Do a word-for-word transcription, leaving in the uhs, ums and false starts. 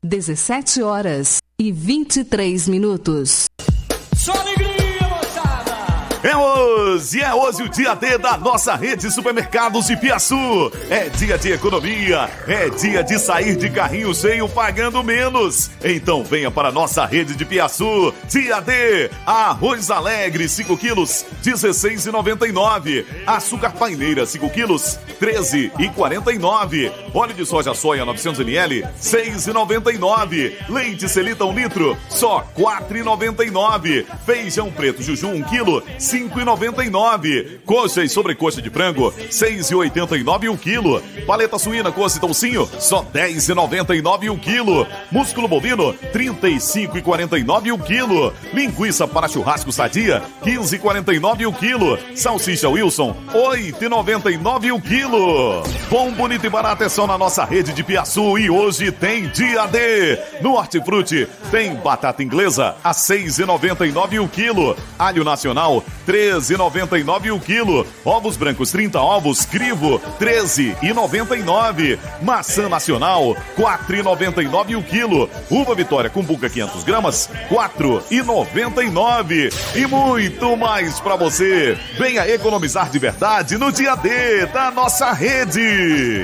dezessete horas e vinte e três minutos. Só alegria, moçada! É hoje, é hoje o dia D da nossa rede de supermercados de Piaçu. É dia de economia, é dia de sair de carrinho cheio pagando menos. Então venha para a nossa rede de Piaçu. Dia D, arroz alegre cinco quilos, dezesseis reais e noventa e nove centavos. Açúcar paineira cinco quilos, treze reais e quarenta e nove centavos. Óleo de soja soia novecentos mililitros, seis reais e noventa e nove centavos. Leite Selita um litro, só quatro reais e noventa e nove centavos. Feijão preto Juju um quilo, cinco reais e noventa e nove centavos. Coxa e sobrecoxa de frango, seis reais e oitenta e nove centavos um quilo. Paleta suína coxa e toucinho, só dez reais e noventa e nove centavos um quilo. Músculo bovino, trinta e cinco reais e quarenta e nove centavos um quilo. Linguiça para churrasco sadia, quinze reais e quarenta e nove centavos um quilo. Salsicha Wilson, oito reais e noventa e nove centavos um quilo. Bom, bonito e barato é só na nossa rede de Piaçu e hoje tem dia D. No Hortifruti tem batata inglesa a seis reais e noventa e nove centavos um quilo. Alho nacional, treze reais e noventa e nove centavos um quilo. Ovos brancos trinta ovos, crivo, treze reais e noventa e nove centavos. Maçã nacional, quatro reais e noventa e nove centavos um quilo. Uva Vitória com buca quinhentas gramas, quatro reais e noventa e nove centavos. E muito mais pra você. Venha economizar de verdade no dia D da nossa rede.